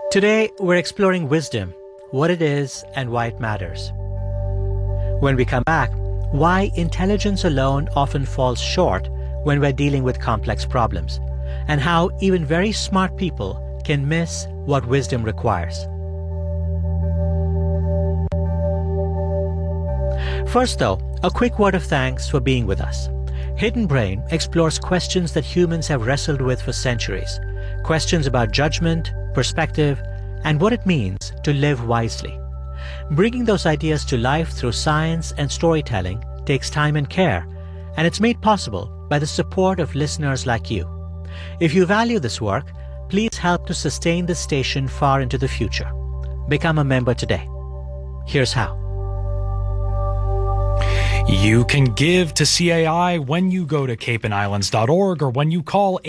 Today, we're exploring wisdom, what it is and why it matters. When we come back, why intelligence alone often falls short when we're dealing with complex problems, and how even very smart people can miss what wisdom requires. First, though, a quick word of thanks for being with us. Hidden Brain explores questions that humans have wrestled with for centuries. Questions about judgment, perspective, and what it means to live wisely. Bringing those ideas to life through science and storytelling takes time and care, and it's made possible by the support of listeners like you. If you value this work, please help to sustain this station far into the future. Become a member today. Here's how. You can give to CAI when you go to capeandislands.org or when you call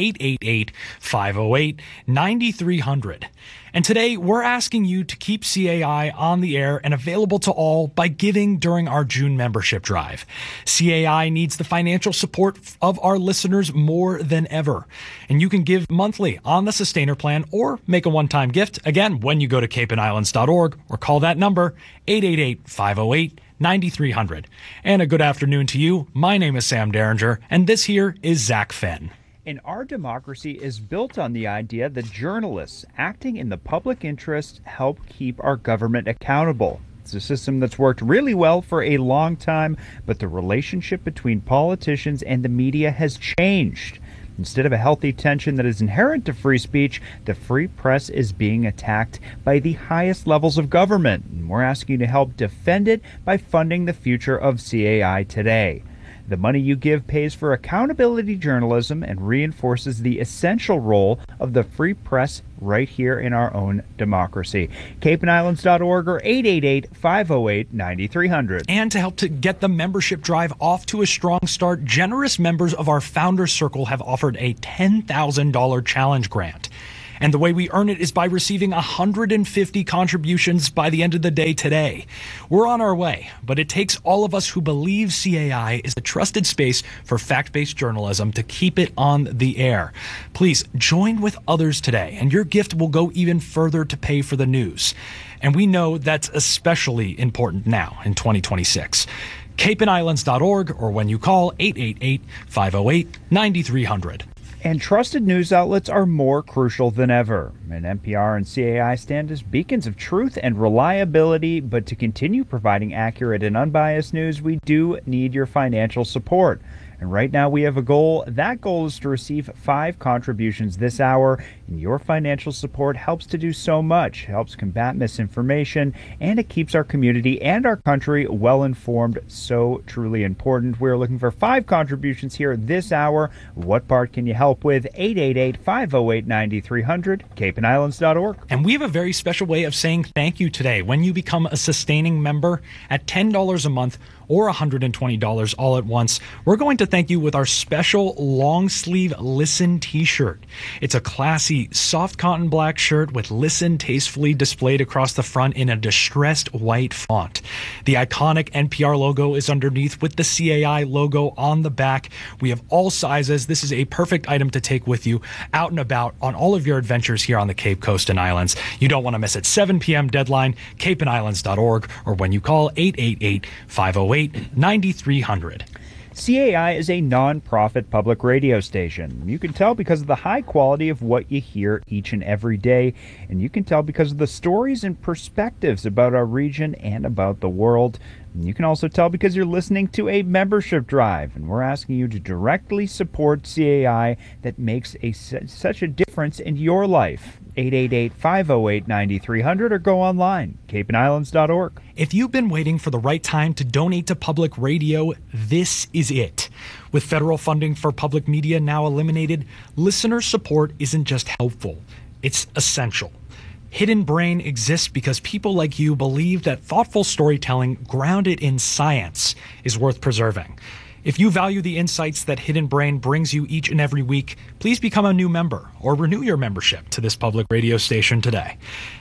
888-508-9300. And today, we're asking you to keep CAI on the air and available to all by giving during our June membership drive. CAI needs the financial support of our listeners more than ever. And you can give monthly on the Sustainer Plan or make a one-time gift, again, when you go to capeandislands.org or call that number, 888-508-9300. And a good afternoon to you. My name is Sam Derringer, and this here is Zach Fenn. And our democracy is built on the idea that journalists acting in the public interest help keep our government accountable. It's a system that's worked really well for a long time, but the relationship between politicians and the media has changed. Instead of a healthy tension that is inherent to free speech, the free press is being attacked by the highest levels of government. And we're asking you to help defend it by funding the future of CAI today. The money you give pays for accountability journalism and reinforces the essential role of the free press right here in our own democracy. capeandislands.org or 888-508-9300. And to help to get the membership drive off to a strong start, generous members of our Founders Circle have offered a $10,000 challenge grant. And the way we earn it is by receiving 150 contributions by the end of the day today. We're on our way, but it takes all of us who believe CAI is a trusted space for fact-based journalism to keep it on the air. Please join with others today, and your gift will go even further to pay for the news. And we know that's especially important now in 2026. capeandislands.org or when you call 888-508-9300. And trusted news outlets are more crucial than ever. And NPR and CAI stand as beacons of truth and reliability, but to continue providing accurate and unbiased news, we do need your financial support. And right now we have a goal. That goal is to receive 5 contributions this hour. And your financial support helps to do so much. It helps combat misinformation, and it keeps our community and our country well informed. So truly important. We're looking for 5 contributions here this hour. What part can you help with? 888-508-9300, capeandislands.org. And we have a very special way of saying thank you today. When you become a sustaining member at $10 a month or $120 all at once, we're going to thank you with our special long sleeve Listen t-shirt. It's a classy soft cotton black shirt with Listen tastefully displayed across the front in a distressed white font. The iconic NPR logo is underneath with the CAI logo on the back. We have all sizes. This is a perfect item to take with you out and about on all of your adventures here on the Cape Coast and Islands. You don't want to miss it. 7 p.m. deadline, capeandislands.org, or when you call 888-508-9300. CAI is a non-profit public radio station. You can tell because of the high quality of what you hear each and every day, and you can tell because of the stories and perspectives about our region and about the world. And you can also tell because you're listening to a membership drive, and we're asking you to directly support CAI that makes such a difference in your life. 888-508-9300 or go online, capeandislands.org. If you've been waiting for the right time to donate to public radio, this is it. With federal funding for public media now eliminated, listener support isn't just helpful, it's essential. Hidden Brain exists because people like you believe that thoughtful storytelling grounded in science is worth preserving. If you value the insights that Hidden Brain brings you each and every week, please become a new member or renew your membership to this public radio station today.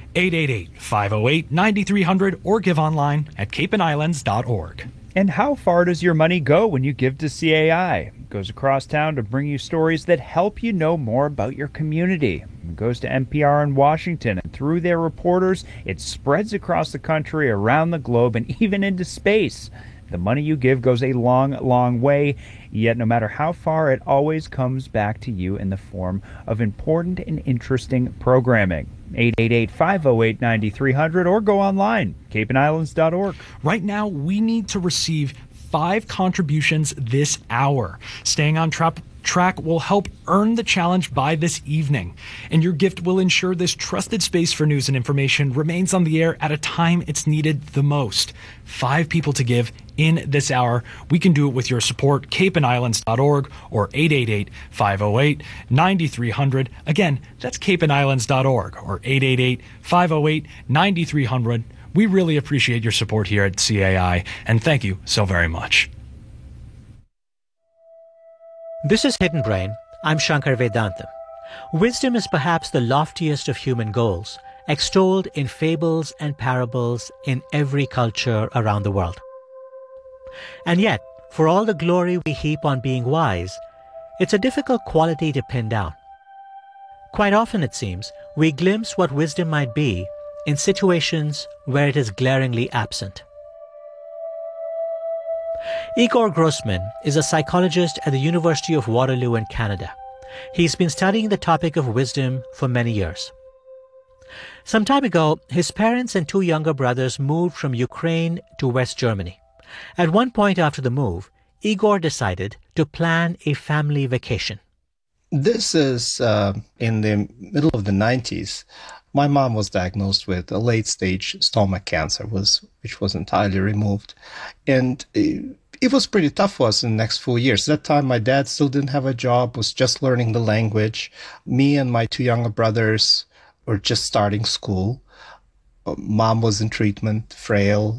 888-508-9300 or give online at capeandislands.org. And how far does your money go when you give to CAI? It goes across town to bring you stories that help you know more about your community. It goes to NPR in Washington, and through their reporters, it spreads across the country, around the globe, and even into space. The money you give goes a long, long way, yet no matter how far, it always comes back to you in the form of important and interesting programming. 888-508-9300 or go online, capeandislands.org. Right now, we need to receive 5 contributions this hour. Staying on track will help earn the challenge by this evening. And your gift will ensure this trusted space for news and information remains on the air at a time it's needed the most. 5 people to give in this hour. We can do it with your support, capeandislands.org or 888-508-9300. Again, that's capeandislands.org or 888-508-9300. We really appreciate your support here at CAI, and thank you so very much. This is Hidden Brain. I'm Shankar Vedantam. Wisdom is perhaps the loftiest of human goals, extolled in fables and parables in every culture around the world. And yet, for all the glory we heap on being wise, it's a difficult quality to pin down. Quite often, it seems, we glimpse what wisdom might be in situations where it is glaringly absent. Igor Grossman is a psychologist at the University of Waterloo in Canada. He's been studying the topic of wisdom for many years. Some time ago, his parents and 2 younger brothers moved from Ukraine to West Germany. At one point after the move, Igor decided to plan a family vacation. This is in the middle of the 90s. My mom was diagnosed with a late-stage stomach cancer, which was entirely removed. And it was pretty tough for us in the next 4 years. At that time, my dad still didn't have a job, was just learning the language. Me and my 2 younger brothers were just starting school. Mom was in treatment, frail.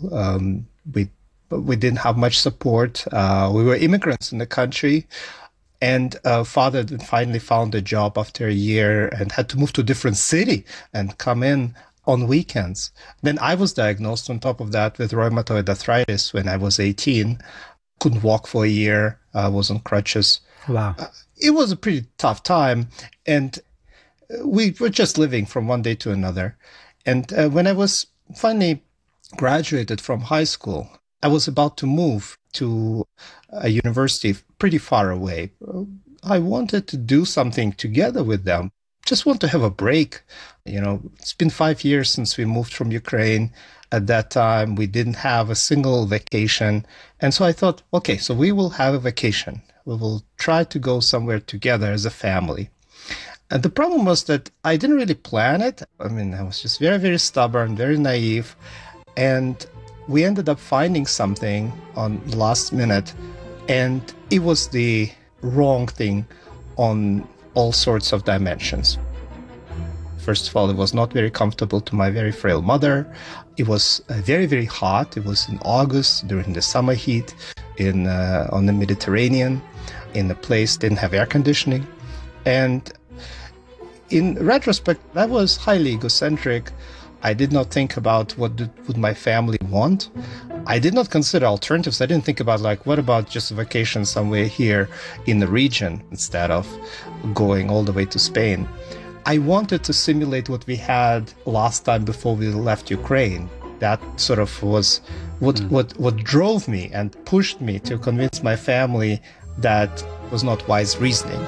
We didn't have much support. We were immigrants in the country. And father finally found a job after a year and had to move to a different city and come in on weekends. Then I was diagnosed on top of that with rheumatoid arthritis when I was 18. Couldn't walk for a year. Was on crutches. Wow. It was a pretty tough time. And we were just living from one day to another. And when I was finally graduated from high school, I was about to move to a university pretty far away. I wanted to do something together with them. Just want to have a break. You know, it's been 5 years since we moved from Ukraine. At that time, we didn't have a single vacation. And so I thought, okay, so we will have a vacation. We will try to go somewhere together as a family. And the problem was that I didn't really plan it. I mean, I was just very, very stubborn, very naive. And we ended up finding something on the last minute, and it was the wrong thing on all sorts of dimensions. First of all, it was not very comfortable to my very frail mother. It was very, very hot. It was in August during the summer heat on the Mediterranean, in a place didn't have air conditioning. And in retrospect, I was highly egocentric. I did not think about what would my family want. I did not consider alternatives. I didn't think about, like, what about just a vacation somewhere here in the region instead of going all the way to Spain. I wanted to simulate what we had last time before we left Ukraine. That sort of was what drove me and pushed me to convince my family that was not wise reasoning.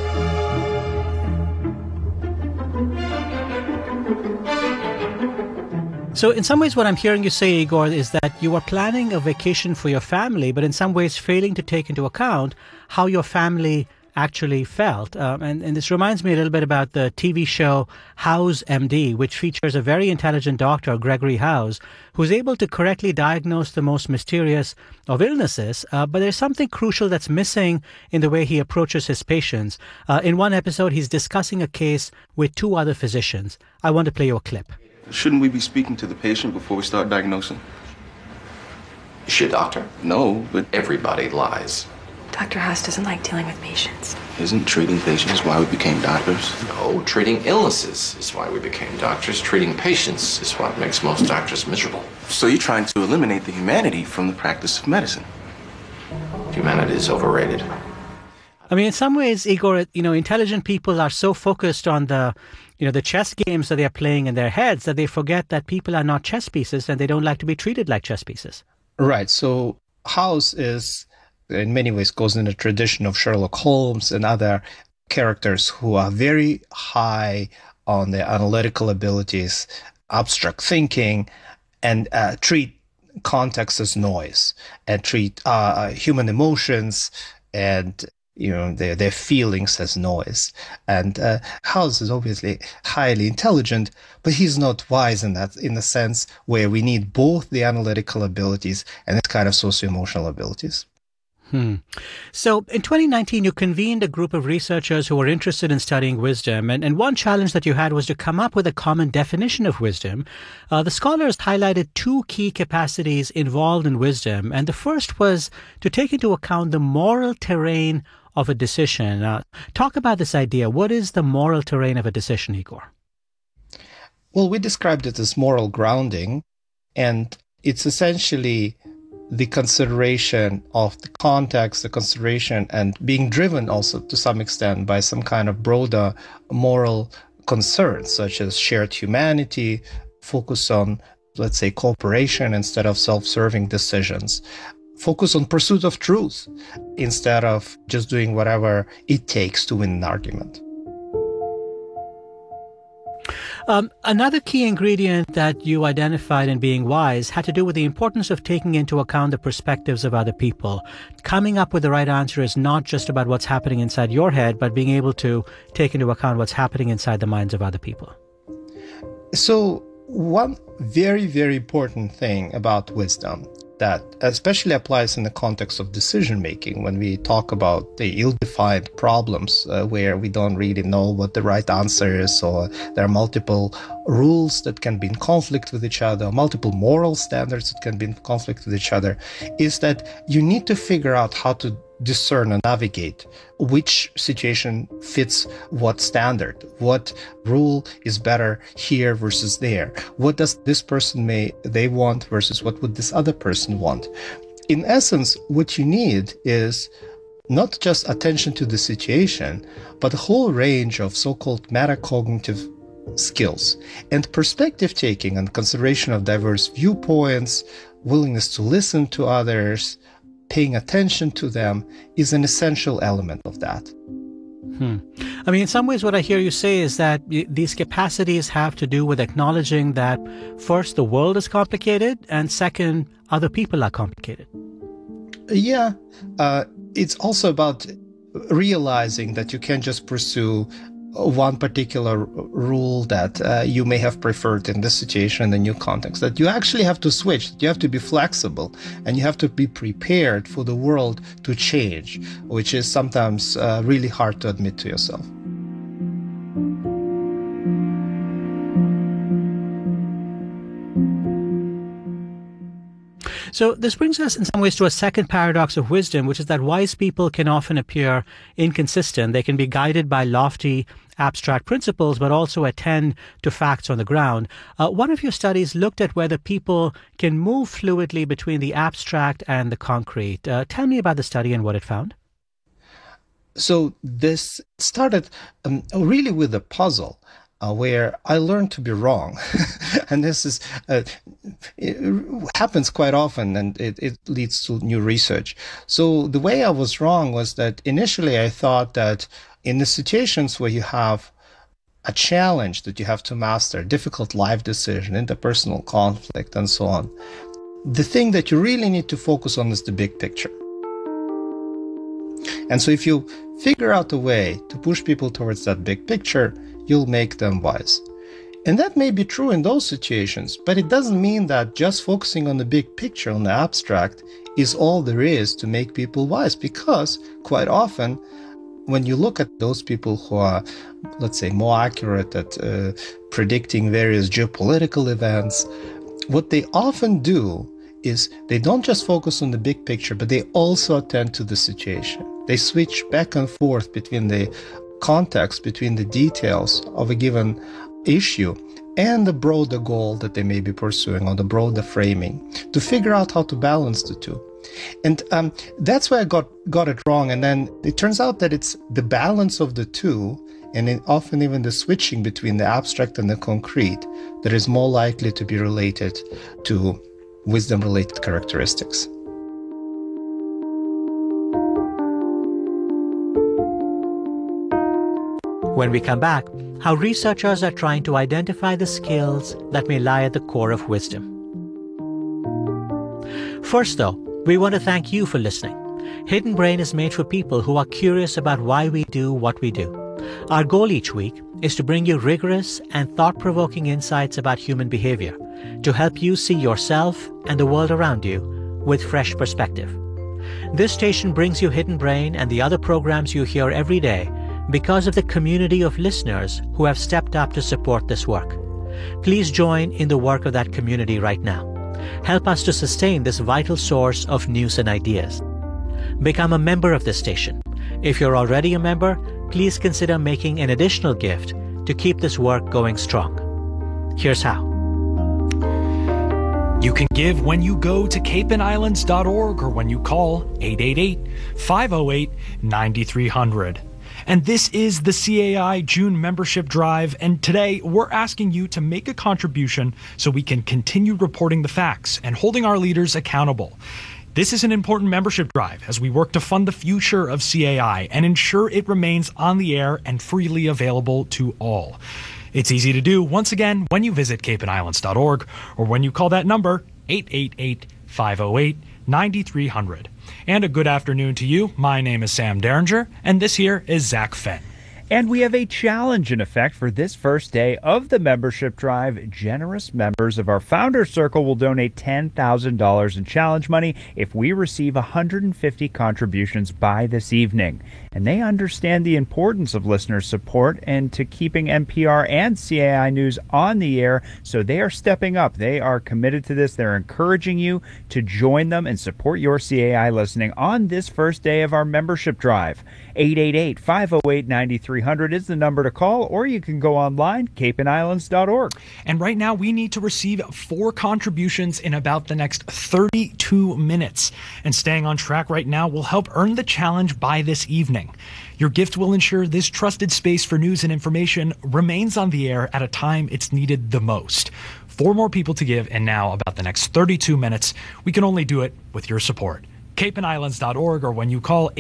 So in some ways, what I'm hearing you say, Igor, is that you were planning a vacation for your family, but in some ways failing to take into account how your family actually felt. And this reminds me a little bit about the TV show House MD, which features a very intelligent doctor, Gregory House, who's able to correctly diagnose the most mysterious of illnesses. But there's something crucial that's missing in the way he approaches his patients. In one episode, he's discussing a case with 2 other physicians. I want to play you a clip. Shouldn't we be speaking to the patient before we start diagnosing? Is she a doctor? No, but Everybody lies. Dr. Haas doesn't like dealing with patients. isn't treating patients why we became doctors? No, treating illnesses is why we became doctors. Treating patients is what makes most doctors miserable. So you're trying to eliminate the humanity from the practice of medicine? Humanity is overrated. I mean, in some ways, Igor, intelligent people are so focused on the the chess games that they're playing in their heads, that they forget that people are not chess pieces and they don't like to be treated like chess pieces. Right. So House is, in many ways, goes in the tradition of Sherlock Holmes and other characters who are very high on their analytical abilities, abstract thinking, and treat context as noise, and treat human emotions and their feelings as noise. And House is obviously highly intelligent, but he's not wise in the sense where we need both the analytical abilities and this kind of socio-emotional abilities. So in 2019, you convened a group of researchers who were interested in studying wisdom. And one challenge that you had was to come up with a common definition of wisdom. The scholars highlighted two key capacities involved in wisdom. And the first was to take into account the moral terrain of a decision. Talk about this idea. What is the moral terrain of a decision, Igor? Well, we described it as moral grounding, and it's essentially the consideration of the context, the consideration, and being driven also to some extent by some kind of broader moral concerns, such as shared humanity, focus on, let's say, cooperation instead of self-serving decisions, focus on pursuit of truth instead of just doing whatever it takes to win an argument. Another key ingredient that you identified in being wise had to do with the importance of taking into account the perspectives of other people. Coming up with the right answer is not just about what's happening inside your head, but being able to take into account what's happening inside the minds of other people. So one very, very important thing about wisdom that especially applies in the context of decision making when we talk about the ill-defined problems where we don't really know what the right answer is, or there are multiple rules that can be in conflict with each other, multiple moral standards that can be in conflict with each other, is that you need to figure out how to discern and navigate which situation fits what standard, what rule is better here versus there, what does this person they want versus what would this other person want. In essence, what you need is not just attention to the situation, but a whole range of so-called metacognitive skills and perspective taking and consideration of diverse viewpoints, willingness to listen to others, paying attention to them is an essential element of that. I mean, in some ways, what I hear you say is that these capacities have to do with acknowledging that, first, the world is complicated, and second, other people are complicated. Yeah. It's also about realizing that you can't just pursue one particular rule that you may have preferred in this situation, in the new context, that you actually have to switch, that you have to be flexible, and you have to be prepared for the world to change, which is sometimes really hard to admit to yourself. So this brings us in some ways to a second paradox of wisdom, which is that wise people can often appear inconsistent. They can be guided by lofty, abstract principles, but also attend to facts on the ground. One of your studies looked at whether people can move fluidly between the abstract and the concrete. Tell me about the study and what it found. So this started really with a puzzle. Where I learned to be wrong. And this is, it happens quite often, and it leads to new research. So the way I was wrong was that initially I thought that in the situations where you have a challenge that you have to master, difficult life decision, interpersonal conflict, and so on, the thing that you really need to focus on is the big picture. And so if you figure out a way to push people towards that big picture, you'll make them wise. And that may be true in those situations, but it doesn't mean that just focusing on the big picture, on the abstract, is all there is to make people wise, because quite often, when you look at those people who are, let's say, more accurate at predicting various geopolitical events, what they often do is they don't just focus on the big picture, but they also attend to the situation. They switch back and forth between the context, between the details of a given issue and the broader goal that they may be pursuing, or the broader framing, to figure out how to balance the two. And that's where I got it wrong. And then it turns out that it's the balance of the two and often even the switching between the abstract and the concrete that is more likely to be related to wisdom-related characteristics. When we come back, how researchers are trying to identify the skills that may lie at the core of wisdom. First, though, we want to thank you for listening. Hidden Brain is made for people who are curious about why we do what we do. Our goal each week is to bring you rigorous and thought-provoking insights about human behavior to help you see yourself and the world around you with fresh perspective. This station brings you Hidden Brain and the other programs you hear every day because of the community of listeners who have stepped up to support this work. Please join in the work of that community right now. Help us to sustain this vital source of news and ideas. Become a member of this station. If you're already a member, please consider making an additional gift to keep this work going strong. Here's how. You can give when you go to capeandislands.org or when you call 888-508-9300. And this is the CAI June membership drive, and today we're asking you to make a contribution so we can continue reporting the facts and holding our leaders accountable. This is an important membership drive as we work to fund the future of CAI and ensure it remains on the air and freely available to all. It's easy to do, once again, when you visit capeandislands.org or when you call that number, 888-508-9300. And a good afternoon to you. My name is Sam Derringer, and this here is Zach Fenn. And we have a challenge in effect for this first day of the membership drive. Generous members of our Founders Circle will donate $10,000 in challenge money if we receive 150 contributions by this evening. And they understand the importance of listener support and to keeping NPR and CAI News on the air, so they are stepping up. They are committed to this. They're encouraging you to join them and support your CAI listening on this first day of our membership drive. 888-508-9300 is the number to call, or you can go online, capeandislands.org. And right now, we need to receive 4 contributions in about the next 32 minutes. And staying on track right now will help earn the challenge by this evening. Your gift will ensure this trusted space for news and information remains on the air at a time it's needed the most. 4 more people to give, and now about the next 32 minutes. We can only do it with your support. capeandislands.org or when you call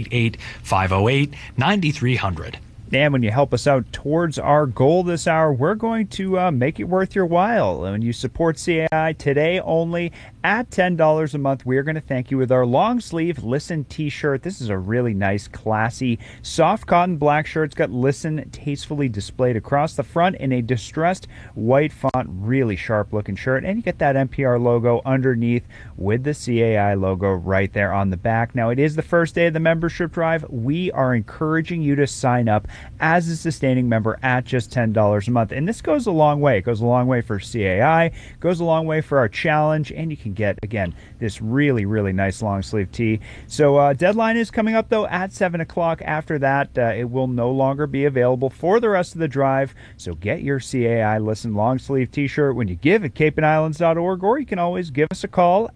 888-508-9300. And when you help us out towards our goal this hour, we're going to make it worth your while. When you support CAI today only at $10 a month, we are going to thank you with our long sleeve Listen t-shirt. This is a really nice, classy, soft cotton black shirt. It's got Listen tastefully displayed across the front in a distressed white font, really sharp looking shirt. And you get that NPR logo underneath with the CAI logo right there on the back. Now, it is the first day of the membership drive. We are encouraging you to sign up as a sustaining member at just $10 a month. And this goes a long way. It goes a long way for CAI, goes a long way for our challenge, and you can get, again, this really, really nice long sleeve tee. So deadline is coming up, though, at 7 o'clock. After that, it will no longer be available for the rest of the drive. So get your CAI Listen long sleeve t-shirt when you give at capeandislands.org, or you can always give us a call,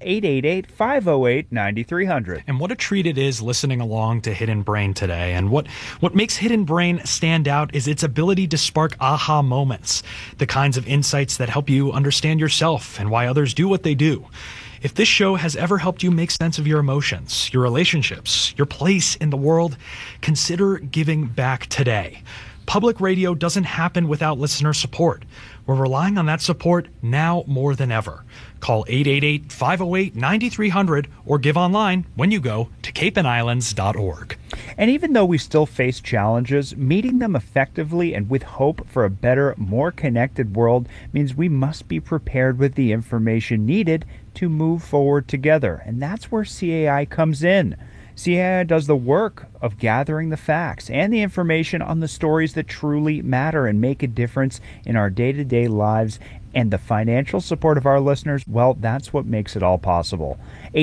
888-508-9300. And what a treat it is listening along to Hidden Brain today. And what makes Hidden Brain stand out is its ability to spark aha moments, the kinds of insights that help you understand yourself and why others do what they do. If this show has ever helped you make sense of your emotions, your relationships, your place in the world, consider giving back today. Public radio doesn't happen without listener support. We're relying on that support now more than ever. Call 888-508-9300 or give online when you go to capeandislands.org. And even though we still face challenges, meeting them effectively and with hope for a better, more connected world means we must be prepared with the information needed to move forward together. And that's where CAI comes in. CAI does the work of gathering the facts and the information on the stories that truly matter and make a difference in our day-to-day lives. And the financial support of our listeners, well, that's what makes it all possible.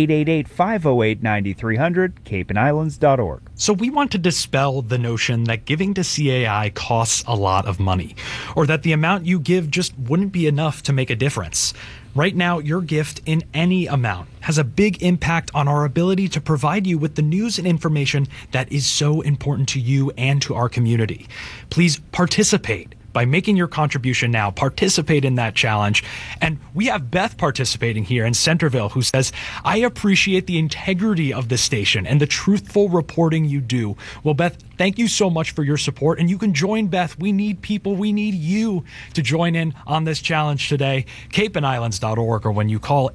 888-508-9300, capeandislands.org. So we want to dispel the notion that giving to CAI costs a lot of money, or that the amount you give just wouldn't be enough to make a difference. Right now, your gift in any amount has a big impact on our ability to provide you with the news and information that that is so important to you and to our community. Please participate by making your contribution now. Participate in that challenge. And we have Beth participating here in Centerville, who says, I appreciate the integrity of the station and the truthful reporting you do. Well, Beth, thank you so much for your support. And you can join Beth. We need people. We need you to join in on this challenge today. CapeandIslands.org, or when you call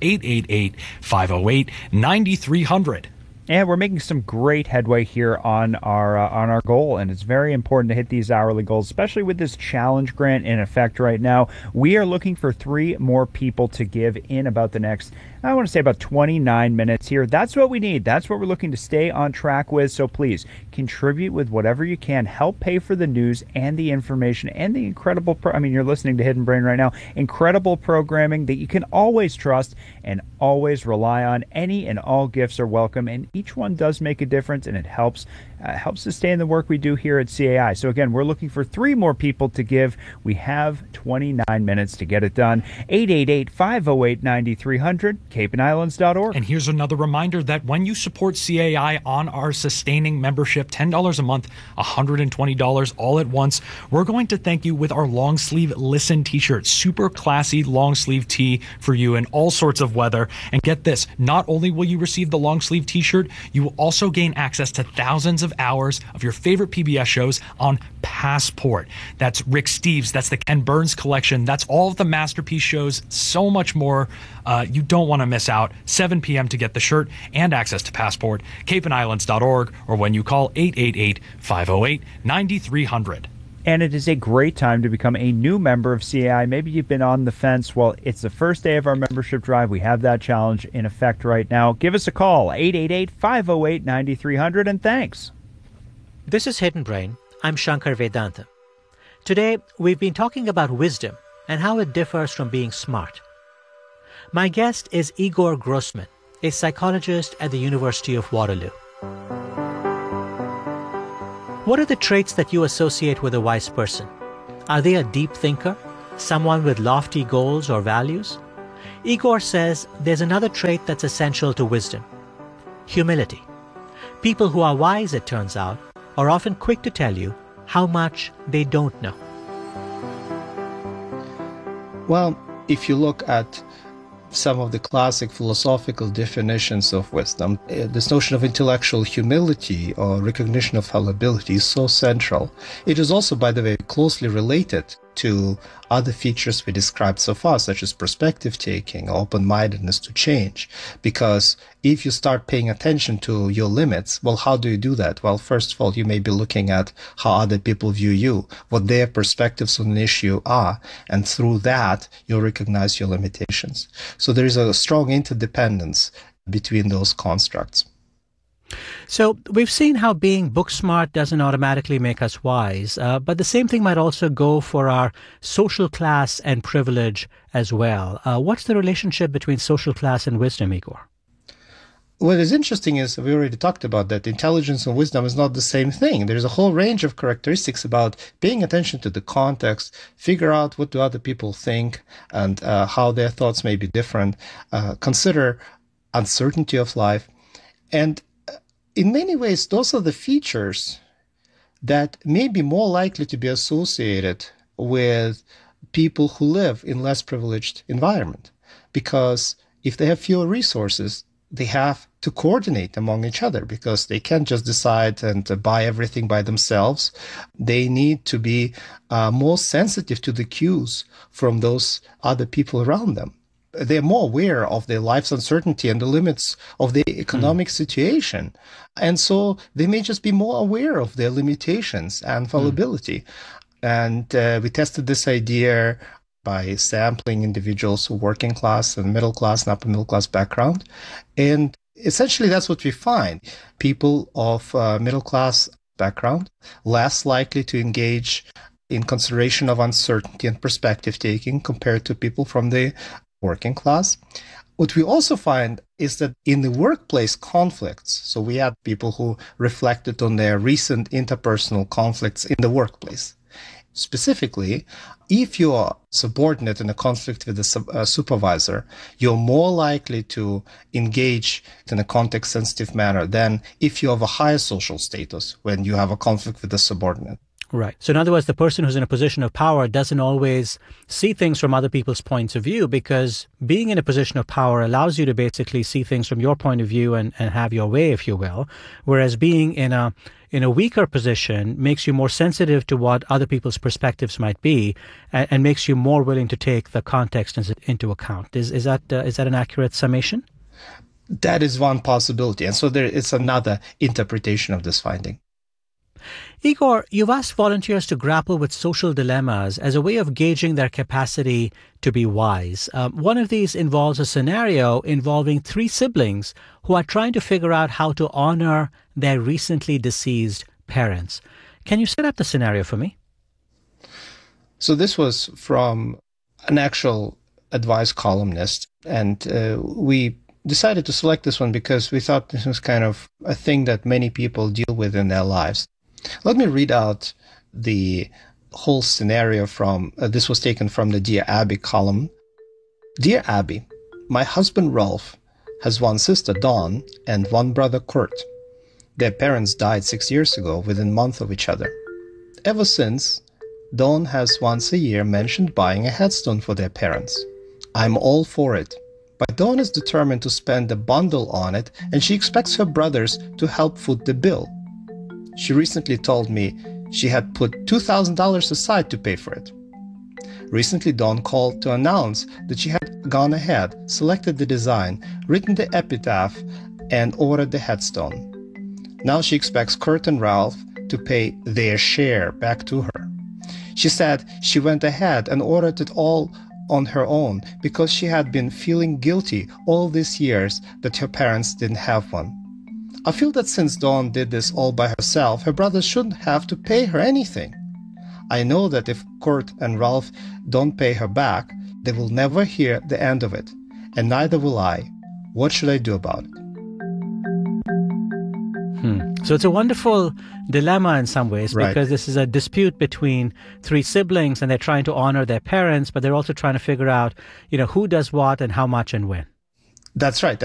888-508-9300. And we're making some great headway here on our goal, and it's very important to hit these hourly goals, especially with this challenge grant in effect right now. We are looking for 3 more people to give in about the next, I want to say, about 29 minutes here. That's what we need. That's what we're looking to stay on track with. So please contribute with whatever you can. Help pay for the news and the information and the incredible, you're listening to Hidden Brain right now. Incredible programming that you can always trust and always rely on. Any and all gifts are welcome, and each one does make a difference, and it helps sustain the work we do here at CAI. So again, we're looking for 3 more people to give. We have 29 minutes to get it done. 888-508-9300, CapeandIslands.org. And here's another reminder that when you support CAI on our sustaining membership, $10 a month, $120 all at once, we're going to thank you with our long sleeve Listen t-shirt. Super classy long sleeve tee for you in all sorts of weather. And get this, not only will you receive the long sleeve t-shirt, you will also gain access to thousands of hours of your favorite PBS shows on Passport. That's Rick Steves. That's the Ken Burns collection. That's all of the Masterpiece shows. So much more. You don't want to miss out. 7 p.m. to get the shirt and access to Passport. CapeandIslands.org, or when you call 888-508-9300. And it is a great time to become a new member of CAI. Maybe you've been on the fence. Well, it's the first day of our membership drive. We have that challenge in effect right now. Give us a call, 888-508-9300, and thanks. This is Hidden Brain. I'm Shankar Vedanta. Today, we've been talking about wisdom and how it differs from being smart. My guest is Igor Grossman, a psychologist at the University of Waterloo. What are the traits that you associate with a wise person? Are they a deep thinker, someone with lofty goals or values? Igor says there's another trait that's essential to wisdom: humility. People who are wise, it turns out, are often quick to tell you how much they don't know. Well, if you look at some of the classic philosophical definitions of wisdom, this notion of intellectual humility or recognition of fallibility is so central. It is also, by the way, closely related to other features we described so far, such as perspective taking, open-mindedness to change. Because if you start paying attention to your limits, well, how do you do that? Well, first of all, you may be looking at how other people view you, what their perspectives on an issue are, and through that, you'll recognize your limitations. So there is a strong interdependence between those constructs. So we've seen how being book smart doesn't automatically make us wise, but the same thing might also go for our social class and privilege as well. What's the relationship between social class and wisdom, Igor? What is interesting is, we already talked about that intelligence and wisdom is not the same thing. There's a whole range of characteristics about paying attention to the context, figure out what do other people think and how their thoughts may be different, consider uncertainty of life. And in many ways, those are the features that may be more likely to be associated with people who live in less privileged environment. Because if they have fewer resources, they have to coordinate among each other because they can't just decide and buy everything by themselves. They need to be more sensitive to the cues from those other people around them. They're more aware of their life's uncertainty and the limits of their economic situation. And so they may just be more aware of their limitations and fallibility. And we tested this idea by sampling individuals who are working class and middle class and upper middle class background. And essentially that's what we find. People of middle class background, less likely to engage in consideration of uncertainty and perspective taking compared to people from the working class. What we also find is that in the workplace conflicts, so we had people who reflected on their recent interpersonal conflicts in the workplace. Specifically, if you are subordinate in a conflict with the supervisor, you're more likely to engage in a context-sensitive manner than if you have a higher social status when you have a conflict with the subordinate. Right. So in other words, the person who's in a position of power doesn't always see things from other people's points of view, because being in a position of power allows you to basically see things from your point of view and have your way, if you will. Whereas being in a weaker position makes you more sensitive to what other people's perspectives might be, and makes you more willing to take the context into account. Is that an accurate summation? That is one possibility. And so there is another interpretation of this finding. Igor, you've asked volunteers to grapple with social dilemmas as a way of gauging their capacity to be wise. One of these involves a scenario involving 3 siblings who are trying to figure out how to honor their recently deceased parents. Can you set up the scenario for me? So this was from an actual advice columnist, and we decided to select this one because we thought this was kind of a thing that many people deal with in their lives. Let me read out the whole scenario from, this was taken from the Dear Abby column. Dear Abby, my husband Ralph has one sister Dawn and one brother Kurt. Their parents died 6 years ago within a month of each other. Ever since, Dawn has once a year mentioned buying a headstone for their parents. I'm all for it, but Dawn is determined to spend a bundle on it, and she expects her brothers to help foot the bill. She recently told me she had put $2,000 aside to pay for it. Recently, Dawn called to announce that she had gone ahead, selected the design, written the epitaph, and ordered the headstone. Now she expects Kurt and Ralph to pay their share back to her. She said she went ahead and ordered it all on her own because she had been feeling guilty all these years that her parents didn't have one. I feel that since Dawn did this all by herself, her brothers shouldn't have to pay her anything. I know that if Kurt and Ralph don't pay her back, they will never hear the end of it, and neither will I. What should I do about it? So it's a wonderful dilemma in some ways, Right. because this is a dispute between 3 siblings, and they're trying to honor their parents, but they're also trying to figure out, who does what and how much and when. That's right.